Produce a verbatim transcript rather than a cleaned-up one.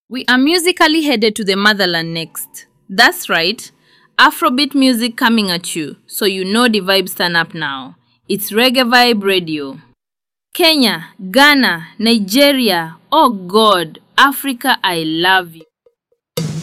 We are musically headed to the motherland next. That's right, Afrobeat music coming at you, so you know the vibes turn up now. It's Reggae Vibe Radio. Kenya, Ghana, Nigeria, oh God, Africa, I love you.